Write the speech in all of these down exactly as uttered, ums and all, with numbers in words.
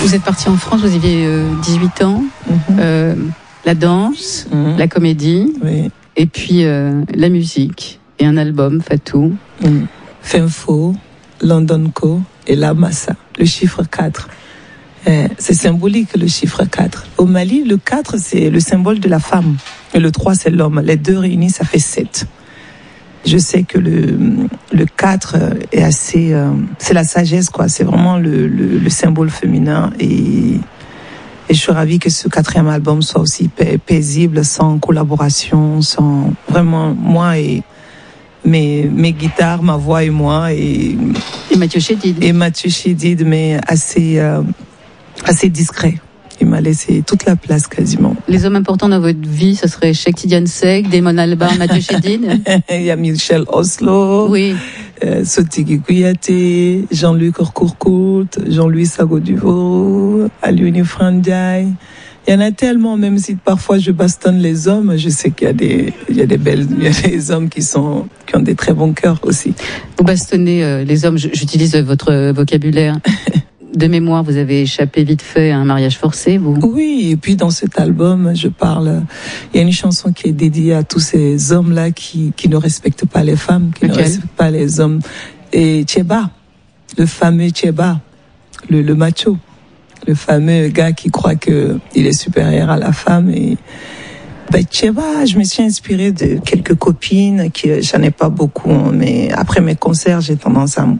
Vous êtes parti en France, vous aviez euh, dix-huit ans. Mm-hmm. Euh, la danse, mm-hmm. la comédie, oui. et puis euh, la musique. Et un album, Fatou. Mm. Femfo, London Co et La Massa, le chiffre quatre. Euh, c'est symbolique, le chiffre quatre. Au Mali, le quatre, c'est le symbole de la femme. Et le trois, c'est l'homme. Les deux réunis, ça fait sept. Je sais que le, le quatre est assez... Euh, c'est la sagesse, quoi. C'est vraiment le, le, le symbole féminin. Et, et je suis ravie que ce quatrième album soit aussi pa- paisible, sans collaboration, sans... Vraiment, moi et... Mes, mes guitares, ma voix et moi. Et, et Mathieu Chédid. Et Mathieu Chédid, mais assez, euh, assez discret. Il m'a laissé toute la place quasiment. Les hommes importants dans votre vie, ce serait Cheikh Tidiane Seck, Damon Albarn, Mathieu Chédid. Il y a Michel Oslo, oui. euh, Sotigui Kouyaté, Jean-Luc Orcourcourt, Jean-Louis Sago-Duvaux, Aliouni Frandiaï. Il y en a tellement, même si parfois je bastonne les hommes, je sais qu'il y a des, il y a des belles, il y a des hommes qui sont, qui ont des très bons cœurs aussi. Vous bastonnez euh, les hommes, j'utilise votre vocabulaire. De mémoire, vous avez échappé vite fait à un mariage forcé, vous? Oui, et puis dans cet album, je parle, il y a une chanson qui est dédiée à tous ces hommes-là qui, qui ne respectent pas les femmes, qui okay. ne respectent pas les hommes. Et Tcheba, le fameux Tcheba, le, le macho. Le fameux gars qui croit que il est supérieur à la femme. Et ben, Tcheba, je me suis inspirée de quelques copines, qui, j'en ai pas beaucoup, mais après mes concerts, j'ai tendance à,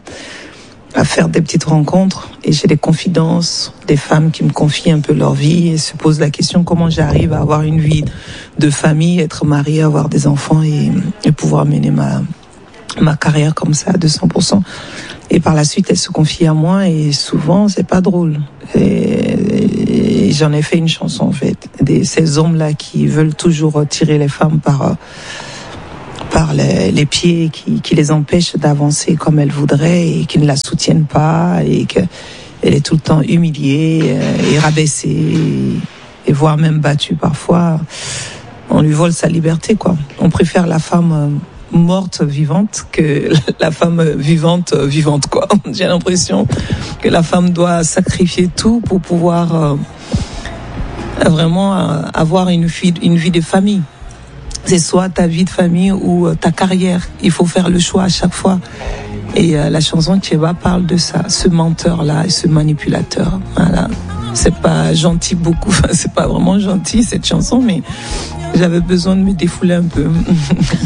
à faire des petites rencontres et j'ai des confidences, des femmes qui me confient un peu leur vie et se posent la question comment j'arrive à avoir une vie de famille, être mariée, avoir des enfants et, et pouvoir mener ma, ma carrière comme ça à deux cents pour cent. Et par la suite, elle se confie à moi et souvent, c'est pas drôle. Et, et j'en ai fait une chanson, en fait. Des, ces hommes-là qui veulent toujours tirer les femmes par, par les, les pieds, qui, qui les empêchent d'avancer comme elles voudraient et qui ne la soutiennent pas et qu'elle est tout le temps humiliée et rabaissée et, et voire même battue parfois. On lui vole sa liberté, quoi. On préfère la femme morte vivante que la femme vivante vivante quoi. J'ai l'impression que la femme doit sacrifier tout pour pouvoir euh, vraiment euh, avoir une vie une vie de famille. C'est soit ta vie de famille ou euh, ta carrière. Il faut faire le choix à chaque fois. Et euh, la chanson Tcheba parle de ça, ce menteur là et ce manipulateur. Voilà. C'est pas gentil beaucoup, enfin, c'est pas vraiment gentil cette chanson, mais j'avais besoin de me défouler un peu.